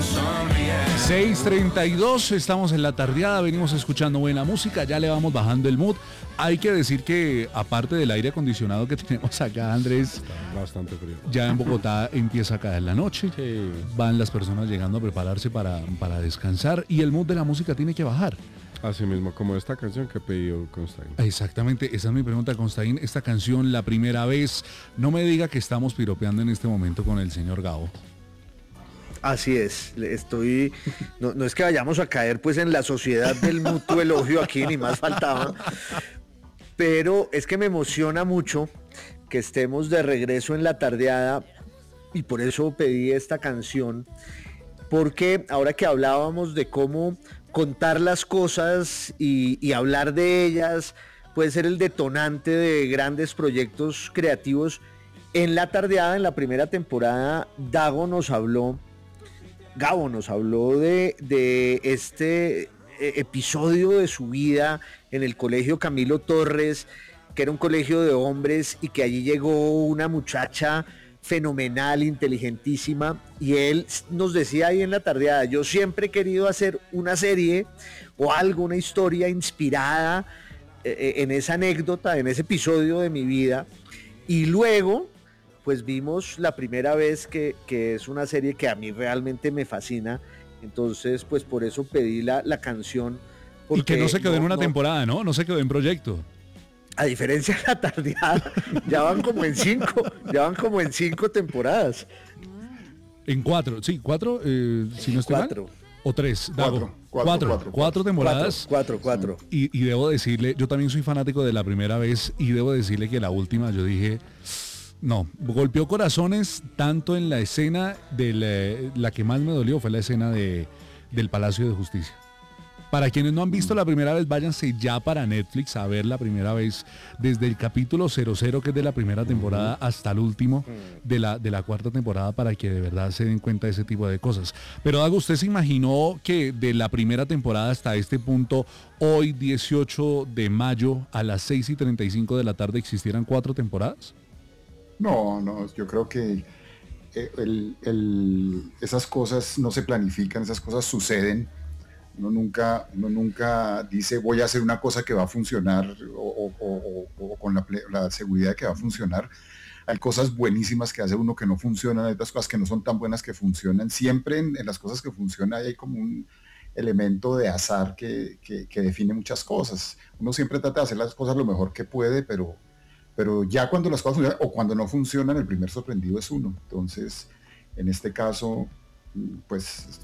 6:32, estamos en la tardeada, venimos escuchando buena música, ya le vamos bajando el mood. Hay que decir que aparte del aire acondicionado que tenemos acá, Andrés, está bastante frío. Ya en Bogotá empieza a caer la noche, sí. Van las personas llegando a prepararse para descansar y el mood de la música tiene que bajar. Así mismo, como esta canción que pidió Constaín. Exactamente, esa es mi pregunta, Constaín. Esta canción, la primera vez, no me diga que estamos piropeando en este momento con el señor Gabo. Así es, no es que vayamos a caer pues en la sociedad del mutuo elogio aquí, ni más faltaba, pero es que me emociona mucho que estemos de regreso en la tardeada y por eso pedí esta canción, porque ahora que hablábamos de cómo contar las cosas y hablar de ellas puede ser el detonante de grandes proyectos creativos, en la tardeada, en la primera temporada, Gabo nos habló de este episodio de su vida en el colegio Camilo Torres, que era un colegio de hombres y que allí llegó una muchacha fenomenal, inteligentísima, y él nos decía ahí en la tardeada: yo siempre he querido hacer una serie o algo, una historia inspirada en esa anécdota, en ese episodio de mi vida. Y luego pues vimos la primera vez que es una serie que a mí realmente me fascina, entonces pues por eso pedí la canción. Y que no se quedó en una temporada, ¿no? No se quedó en proyecto. A diferencia de la tardeada, ya van como en 5 temporadas. En 4, sí, 4, si no estoy 4. mal. O 3, Dago. 4 temporadas. 4. Y debo decirle, yo también soy fanático de la primera vez y debo decirle que la última yo dije... No, golpeó corazones tanto en la escena de la que más me dolió fue la escena del Palacio de Justicia. Para quienes no han visto la primera vez, váyanse ya para Netflix a ver la primera vez desde el capítulo 00, que es de la primera temporada, hasta el último de la cuarta temporada, para que de verdad se den cuenta de ese tipo de cosas. Pero Dago, ¿usted se imaginó que de la primera temporada hasta este punto, hoy 18 de mayo a las 6:35 de la tarde, existieran 4 temporadas? No, yo creo que esas cosas no se planifican, esas cosas suceden. Uno nunca dice voy a hacer una cosa que va a funcionar o con la seguridad de que va a funcionar. Hay cosas buenísimas que hace uno que no funcionan, hay otras cosas que no son tan buenas que funcionan. Siempre en las cosas que funcionan hay como un elemento de azar que define muchas cosas. Uno siempre trata de hacer las cosas lo mejor que puede, pero ya cuando las cosas funcionan o cuando no funcionan, el primer sorprendido es uno. Entonces, en este caso, pues